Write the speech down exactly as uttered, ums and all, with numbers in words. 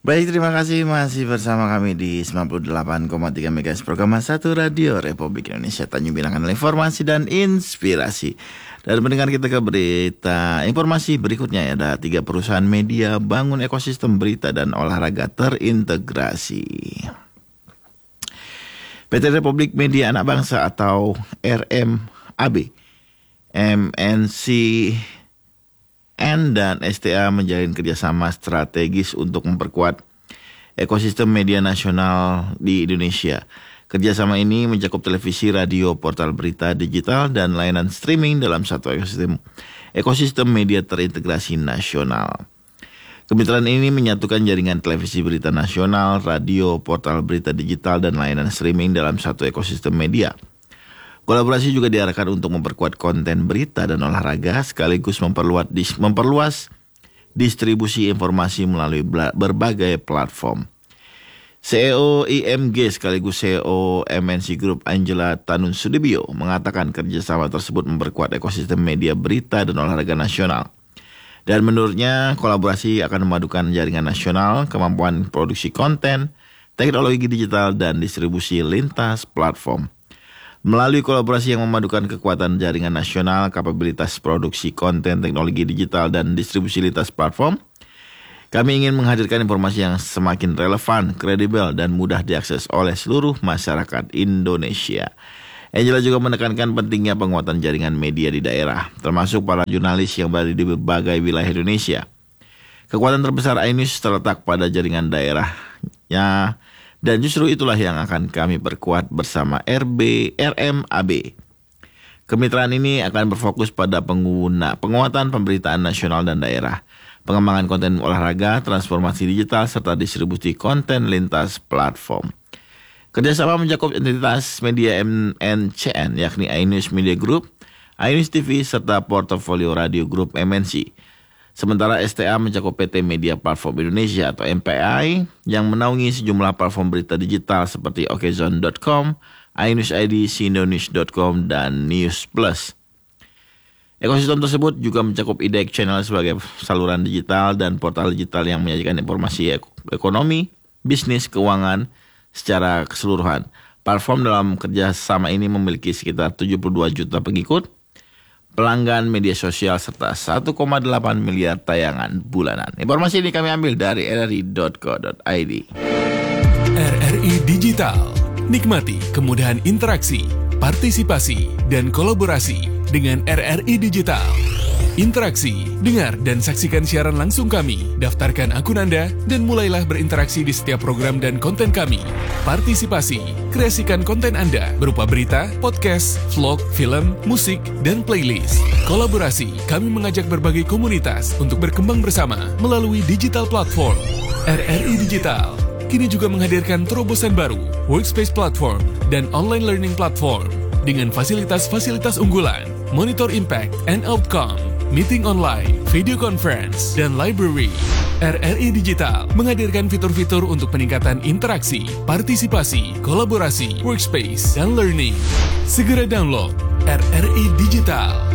Baik, terima kasih masih bersama kami di sembilan puluh delapan koma tiga MHz program satu Radio Republik Indonesia. Tanjung Pinang, informasi dan inspirasi. Dan mendengar kita ke berita informasi berikutnya, ada tiga perusahaan media bangun ekosistem berita dan olahraga terintegrasi. P T Republik Media Anak Bangsa atau R M A B, M N C N dan S T A menjalin kerjasama strategis untuk memperkuat ekosistem media nasional di Indonesia. Kerjasama ini mencakup televisi, radio, portal berita digital, dan layanan streaming dalam satu ekosistem, ekosistem media terintegrasi nasional. Kemitraan ini menyatukan jaringan televisi berita nasional, radio, portal berita digital, dan layanan streaming dalam satu ekosistem media. Kolaborasi juga diarahkan untuk memperkuat konten berita dan olahraga sekaligus memperluas, dis, memperluas distribusi informasi melalui berbagai platform. C E O I M G sekaligus C E O M N C Group Angela Tanun Sudibyo mengatakan kerjasama tersebut memperkuat ekosistem media berita dan olahraga nasional. Dan menurutnya kolaborasi akan memadukan jaringan nasional, kemampuan produksi konten, teknologi digital, dan distribusi lintas platform. Melalui kolaborasi yang memadukan kekuatan jaringan nasional, kapabilitas produksi konten, teknologi digital, dan distribusi lintas platform, kami ingin menghadirkan informasi yang semakin relevan, kredibel, dan mudah diakses oleh seluruh masyarakat Indonesia. Angela juga menekankan pentingnya penguatan jaringan media di daerah, termasuk para jurnalis yang berada di berbagai wilayah Indonesia. Kekuatan terbesar iNews terletak pada jaringan daerahnya, dan justru itulah yang akan kami perkuat bersama R B R M A B. Kemitraan ini akan berfokus pada pengguna, penguatan pemberitaan nasional dan daerah, pengembangan konten olahraga, transformasi digital, serta distribusi konten lintas platform. Kerjasama mencakup entitas media M N C N, yakni iNews Media Group, iNews T V, serta portofolio radio Group M N C. Sementara S T A mencakup P T Media Platform Indonesia atau M P I yang menaungi sejumlah platform berita digital seperti okezone dot com, iNews I D, sindonews dot com, dan News Plus. Ekosistem tersebut juga mencakup I D E C Channel sebagai saluran digital dan portal digital yang menyajikan informasi ek- ekonomi, bisnis, keuangan secara keseluruhan. Platform dalam kerjasama ini memiliki sekitar tujuh puluh dua juta pengikut, pelanggan media sosial, serta satu koma delapan miliar tayangan bulanan. Informasi ini kami ambil dari r r i dot co dot i d. R R I Digital. Nikmati kemudahan interaksi, partisipasi, dan kolaborasi dengan R R I Digital. Interaksi, dengar dan saksikan siaran langsung kami, daftarkan akun Anda, dan mulailah berinteraksi di setiap program dan konten kami. Partisipasi, kreasikan konten Anda berupa berita, podcast, vlog, film, musik, dan playlist. Kolaborasi, kami mengajak berbagai komunitas untuk berkembang bersama melalui digital platform. R R I Digital kini juga menghadirkan terobosan baru, workspace platform, dan online learning platform dengan fasilitas-fasilitas unggulan, monitor impact and outcome, meeting online, video conference, dan library. R R I Digital menghadirkan fitur-fitur untuk peningkatan interaksi, partisipasi, kolaborasi, workspace, dan learning. Segera download R R I Digital.